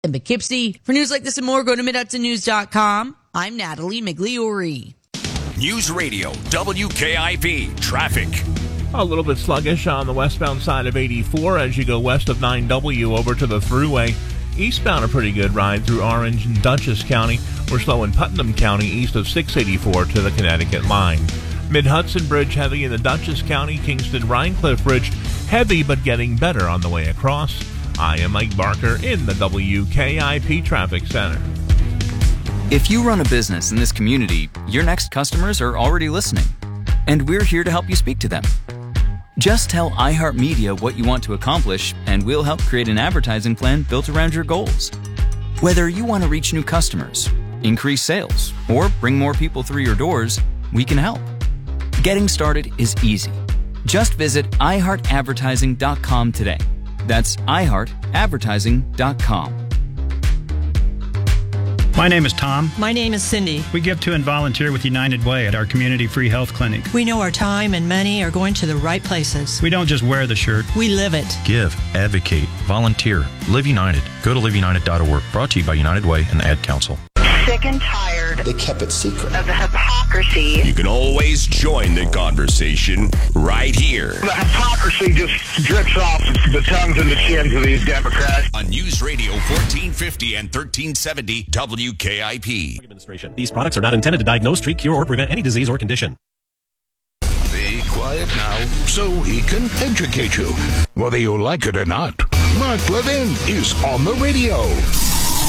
In Poughkeepsie. For news like this and more, go to MidHudsonNews.com. I'm Natalie Migliori. News Radio WKIP traffic. A little bit sluggish on the westbound side of 84 as you go west of 9W over to the Thruway. Eastbound, a pretty good ride through Orange and Dutchess County. We're slow in Putnam County east of 684 to the Connecticut line. Mid-Hudson Bridge heavy in the Dutchess County. Kingston-Rhinecliff Bridge heavy but getting better on the way across. I am Mike Barker in the WKIP Traffic Center. If you run a business in this community, your next customers are already listening, and we're here to help you speak to them. Just tell iHeartMedia what you want to accomplish, and we'll help create an advertising plan built around your goals. Whether you want to reach new customers, increase sales, or bring more people through your doors, we can help. Getting started is easy. Just visit iHeartAdvertising.com today. That's iHeartAdvertising.com. My name is Tom. My name is Cindy. We give to and volunteer with United Way at our community free health clinic. We know our time and money are going to the right places. We don't just wear the shirt. We live it. Give, advocate, volunteer, Live United. Go to liveunited.org. Brought to you by United Way and the Ad Council. Sick and tired. They kept it secret. Of the hypocrisy. You can always join the conversation right here. The hypocrisy just drips off the tongues and the chins of these Democrats. On News Radio 1450 and 1370 WKIP. Administration. These products are not intended to diagnose, treat, cure, or prevent any disease or condition. Be quiet now so he can educate you. Whether you like it or not, Mark Levin is on the radio.